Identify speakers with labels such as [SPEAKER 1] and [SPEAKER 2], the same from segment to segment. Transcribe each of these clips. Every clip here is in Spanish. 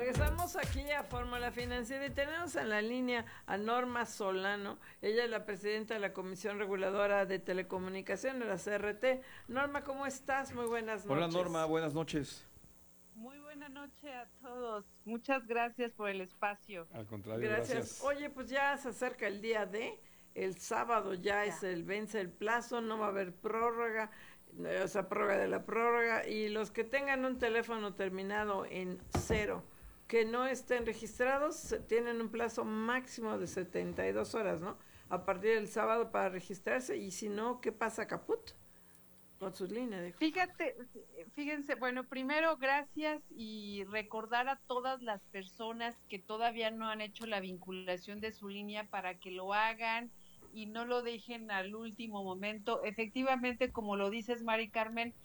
[SPEAKER 1] Regresamos aquí a Fórmula Financiera y tenemos en la línea a Norma Solano. Ella es la presidenta de la Comisión Reguladora de Telecomunicaciones, la CRT. Norma, ¿cómo estás? Muy buenas noches.
[SPEAKER 2] Hola Norma, buenas noches.
[SPEAKER 3] Muy buena noche a todos. Muchas gracias por el espacio.
[SPEAKER 2] Al contrario,
[SPEAKER 1] gracias. Oye, pues ya se acerca el día D. El sábado ya es vence el plazo, no va a haber prórroga, o sea, prórroga de la prórroga. Y los que tengan un teléfono terminado en 0, que no estén registrados, tienen un plazo máximo de 72 horas, ¿no? A partir del sábado para registrarse, y si no, ¿qué pasa, caput? Con sus líneas. Dijo.
[SPEAKER 3] Fíjense, bueno, primero gracias y recordar a todas las personas que todavía no han hecho la vinculación de su línea para que lo hagan y no lo dejen al último momento. Efectivamente, como lo dices, Mari Carmen,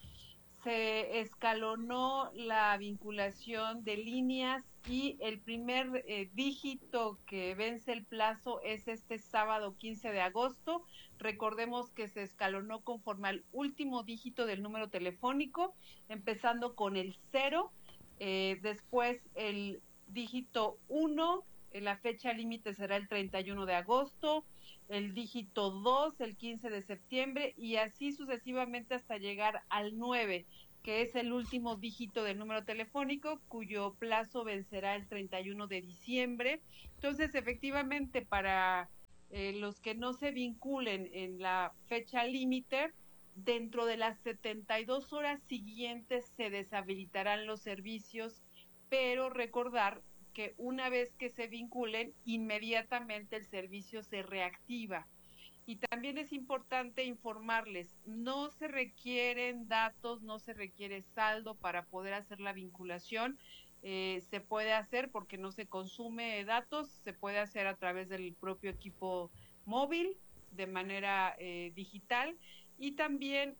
[SPEAKER 3] se escalonó la vinculación de líneas y el primer dígito que vence el plazo es este sábado 15 de agosto. Recordemos que se escalonó conforme al último dígito del número telefónico, empezando con el 0, después el dígito 1, la fecha límite será el 31 de agosto, el dígito 2, el 15 de septiembre, y así sucesivamente hasta llegar al 9, que es el último dígito del número telefónico, cuyo plazo vencerá el 31 de diciembre. Entonces, efectivamente, para los que no se vinculen en la fecha límite, dentro de las 72 horas siguientes se deshabilitarán los servicios, pero recordar que una vez que se vinculen, inmediatamente el servicio se reactiva. Y también es importante informarles, no se requieren datos, no se requiere saldo para poder hacer la vinculación. Se puede hacer porque no se consume datos, se puede hacer a través del propio equipo móvil de manera digital, y también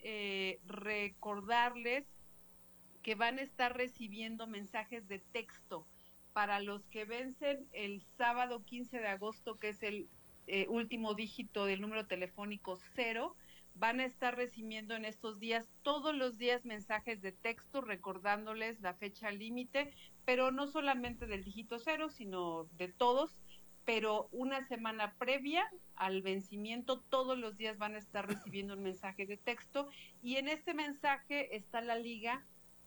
[SPEAKER 3] recordarles que van a estar recibiendo mensajes de texto para los que vencen el sábado 15 de agosto, que es el último dígito del número telefónico 0, van a estar recibiendo en estos días, todos los días, mensajes de texto recordándoles la fecha límite, pero no solamente del dígito 0, sino de todos, pero una semana previa al vencimiento, todos los días van a estar recibiendo un mensaje de texto, y en este mensaje está la liga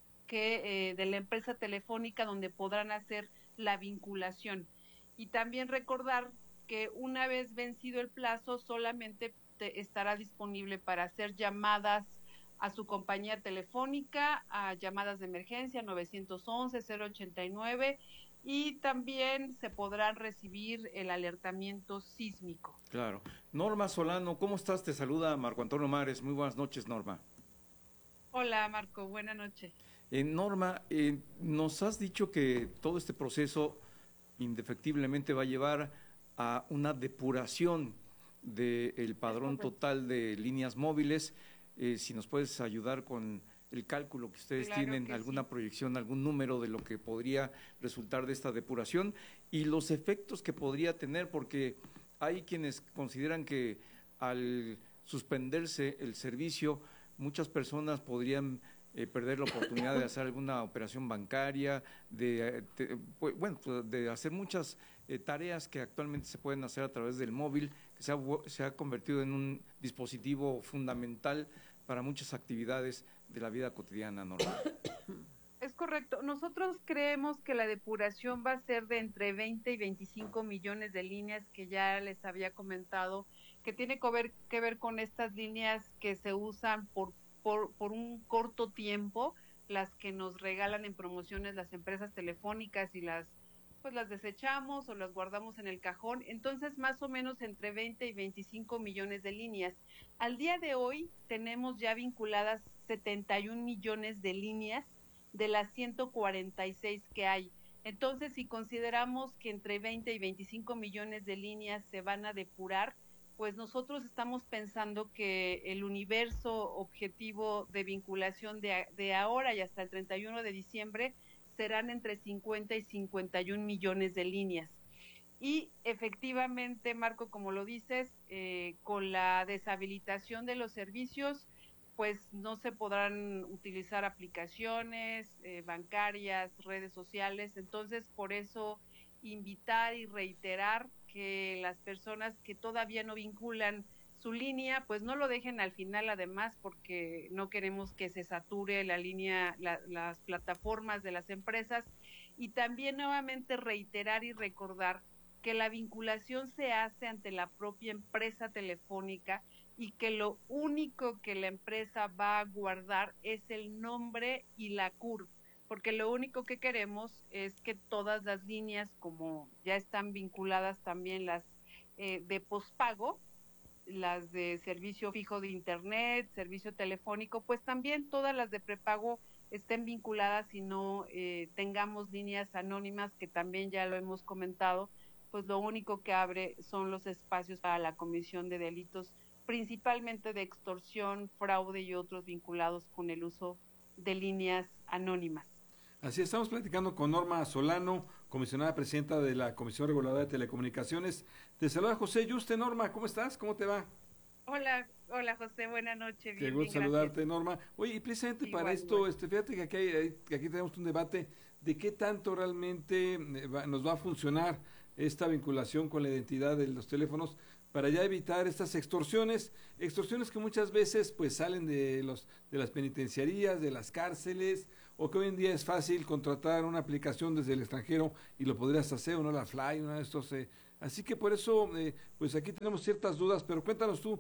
[SPEAKER 3] de la empresa telefónica donde podrán hacer la vinculación. Y también recordar que una vez vencido el plazo solamente estará disponible para hacer llamadas a su compañía telefónica, a llamadas de emergencia 911, 089, y también se podrán recibir el alertamiento sísmico.
[SPEAKER 2] Claro. Norma Solano, ¿cómo estás? Te saluda Marco Antonio Mares. Muy buenas noches, Norma.
[SPEAKER 3] Hola, Marco, buenas noches.
[SPEAKER 2] Norma, nos has dicho que todo este proceso indefectiblemente va a llevar a una depuración del padrón total de líneas móviles. Si nos puedes ayudar con el cálculo que ustedes tienen, alguna proyección, algún número de lo que podría resultar de esta depuración y los efectos que podría tener, porque hay quienes consideran que al suspenderse el servicio, muchas personas podrían perder la oportunidad de hacer alguna operación bancaria, de hacer muchas tareas que actualmente se pueden hacer a través del móvil, que se ha convertido en un dispositivo fundamental para muchas actividades de la vida cotidiana, Norma.
[SPEAKER 3] Es correcto. Nosotros creemos que la depuración va a ser de entre 20 y 25 millones de líneas, que ya les había comentado, que tiene que ver con estas líneas que se usan por un corto tiempo, las que nos regalan en promociones las empresas telefónicas, y las desechamos o las guardamos en el cajón. Entonces, más o menos entre 20 y 25 millones de líneas. Al día de hoy tenemos ya vinculadas 71 millones de líneas de las 146 que hay. Entonces, si consideramos que entre 20 y 25 millones de líneas se van a depurar, pues nosotros estamos pensando que el universo objetivo de vinculación de ahora y hasta el 31 de diciembre serán entre 50 y 51 millones de líneas. Y efectivamente, Marco, como lo dices, con la deshabilitación de los servicios, pues no se podrán utilizar aplicaciones bancarias, redes sociales. Entonces, por eso invitar y reiterar que las personas que todavía no vinculan su línea, pues no lo dejen al final, además, porque no queremos que se sature la línea, las plataformas de las empresas. Y también nuevamente reiterar y recordar que la vinculación se hace ante la propia empresa telefónica y que lo único que la empresa va a guardar es el nombre y la CURP, porque lo único que queremos es que todas las líneas, como ya están vinculadas también las de pospago, las de servicio fijo de internet, servicio telefónico, pues también todas las de prepago estén vinculadas y no tengamos líneas anónimas, que también ya lo hemos comentado, pues lo único que abre son los espacios para la comisión de delitos, principalmente de extorsión, fraude y otros vinculados con el uso de líneas anónimas.
[SPEAKER 4] Así estamos platicando con Norma Solano, comisionada presidenta de la Comisión Reguladora de Telecomunicaciones. Te saluda José Yuste. Norma, ¿cómo estás? ¿Cómo te va?
[SPEAKER 3] Hola José, buenas noches.
[SPEAKER 4] Qué gusto saludarte, Norma. Oye, y precisamente igual, para esto, fíjate que aquí tenemos un debate de qué tanto realmente nos va a funcionar esta vinculación con la identidad de los teléfonos para ya evitar estas extorsiones que muchas veces pues salen de las penitenciarías, de las cárceles, o que hoy en día es fácil contratar una aplicación desde el extranjero y lo podrías hacer, uno la Fly, uno de estos. Así que por eso, pues aquí tenemos ciertas dudas, pero cuéntanos tú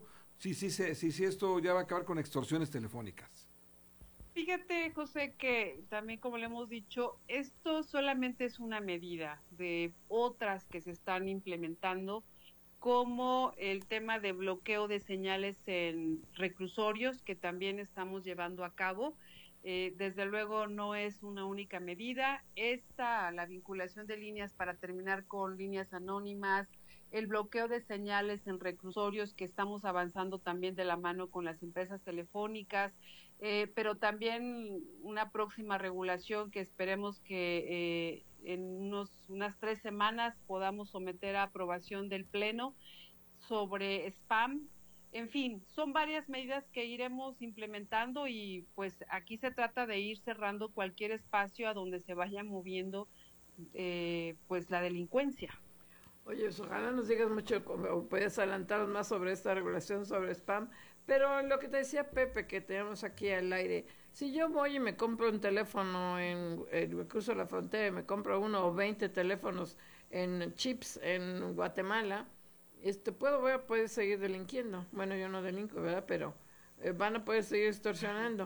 [SPEAKER 4] si esto ya va a acabar con extorsiones telefónicas.
[SPEAKER 3] Fíjate, José, que también, como le hemos dicho, esto solamente es una medida de otras que se están implementando, como el tema de bloqueo de señales en reclusorios, que también estamos llevando a cabo. Desde luego no es una única medida. La vinculación de líneas para terminar con líneas anónimas, el bloqueo de señales en reclusorios, que estamos avanzando también de la mano con las empresas telefónicas, pero también una próxima regulación que esperemos que en unas 3 semanas podamos someter a aprobación del Pleno sobre spam. En fin, son varias medidas que iremos implementando y pues aquí se trata de ir cerrando cualquier espacio a donde se vaya moviendo pues la delincuencia.
[SPEAKER 1] Oye, ojalá nos digas mucho, o puedes adelantarnos más sobre esta regulación sobre spam, pero lo que te decía Pepe, que tenemos aquí al aire, si yo voy y me compro un teléfono, me cruzo la frontera y me compro 1 o 20 teléfonos en chips en Guatemala, voy a poder seguir delinquiendo. Bueno, yo no delinco, ¿verdad? Pero van a poder seguir extorsionando.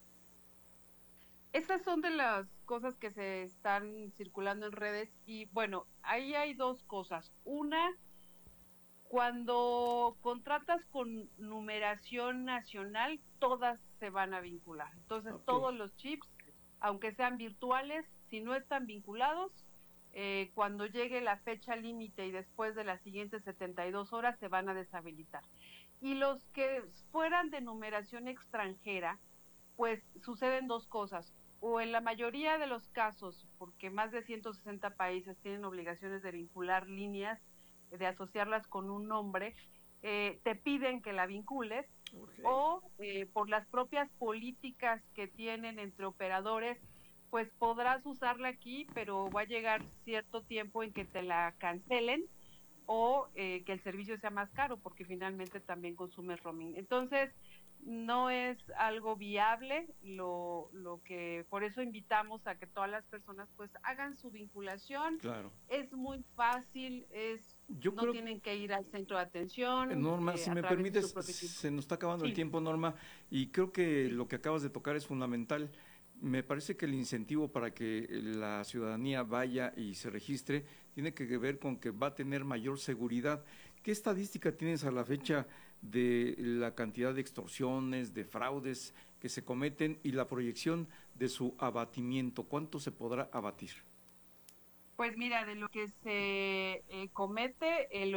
[SPEAKER 3] Estas son de las cosas que se están circulando en redes y bueno, ahí hay 2 cosas. Una, cuando contratas con numeración nacional, todas se van a vincular. Entonces, todos los chips, aunque sean virtuales, si no están vinculados, cuando llegue la fecha límite y después de las siguientes 72 horas se van a deshabilitar. Y los que fueran de numeración extranjera, pues suceden 2 cosas. O en la mayoría de los casos, porque más de 160 países tienen obligaciones de vincular líneas, de asociarlas con un nombre, te piden que la vincules, o por las propias políticas que tienen entre operadores, pues podrás usarla aquí, pero va a llegar cierto tiempo en que te la cancelen o que el servicio sea más caro, porque finalmente también consume roaming. Entonces, no es algo viable, lo que por eso invitamos a que todas las personas pues hagan su vinculación.
[SPEAKER 2] Claro.
[SPEAKER 3] Es muy fácil, no tienen que ir al centro de atención.
[SPEAKER 2] Norma, si me permites, se nos está acabando el tiempo, Norma, y creo que lo que acabas de tocar es fundamental. Me parece que el incentivo para que la ciudadanía vaya y se registre tiene que ver con que va a tener mayor seguridad. ¿Qué estadística tienes a la fecha de la cantidad de extorsiones, de fraudes que se cometen y la proyección de su abatimiento? ¿Cuánto se podrá abatir?
[SPEAKER 3] Pues mira, de lo que se comete, el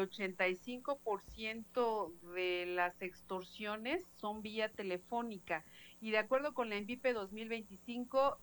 [SPEAKER 3] 85% de las extorsiones son vía telefónica. Y de acuerdo con la ENVIPE 2025,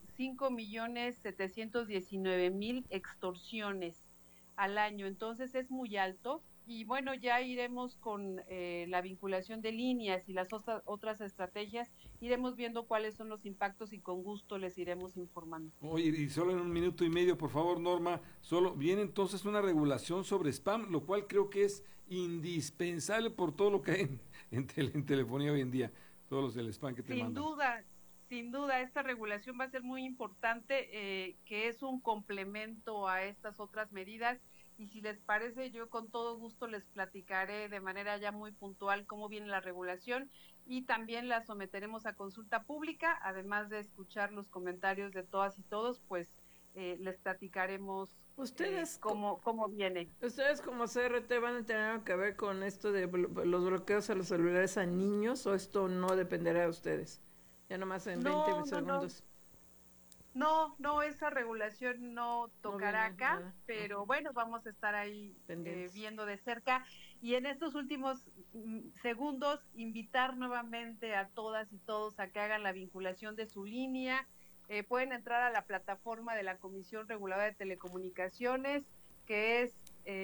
[SPEAKER 3] 5.719.000 extorsiones al año. Entonces es muy alto y bueno, ya iremos con la vinculación de líneas y las otras estrategias, iremos viendo cuáles son los impactos y con gusto les iremos informando.
[SPEAKER 4] Oye, y solo en 1 minuto y medio, por favor, Norma, solo viene entonces una regulación sobre spam, lo cual creo que es indispensable por todo lo que hay en telefonía hoy en día, todos los del spam que te mandan.
[SPEAKER 3] Sin duda, esta regulación va a ser muy importante, que es un complemento a estas otras medidas, y si les parece, yo con todo gusto les platicaré de manera ya muy puntual cómo viene la regulación, y también la someteremos a consulta pública, además de escuchar los comentarios de todas y todos, pues les platicaremos cómo viene.
[SPEAKER 1] ¿Ustedes como CRT van a tener que ver con esto de los bloqueos a los celulares a niños, o esto no dependerá de ustedes? Ya nomás en 20 segundos.
[SPEAKER 3] No, esa regulación no tocará acá, nada. Pero bueno, vamos a estar ahí viendo de cerca. Y en estos últimos segundos, invitar nuevamente a todas y todos a que hagan la vinculación de su línea. Pueden entrar a la plataforma de la Comisión Reguladora de Telecomunicaciones, que es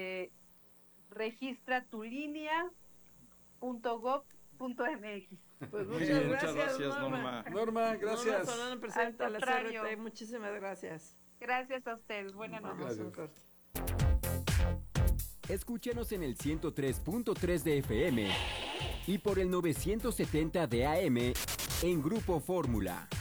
[SPEAKER 3] registratulinea.gov.mx.
[SPEAKER 1] Pues muchas gracias,
[SPEAKER 2] Norma.
[SPEAKER 4] Norma, gracias.
[SPEAKER 1] Norma Solano, presidenta de la CRT, muchísimas gracias.
[SPEAKER 3] Gracias a ustedes, buenas noches.
[SPEAKER 5] Escúchenos en el 103.3 de FM y por el 970 de AM en Grupo Fórmula.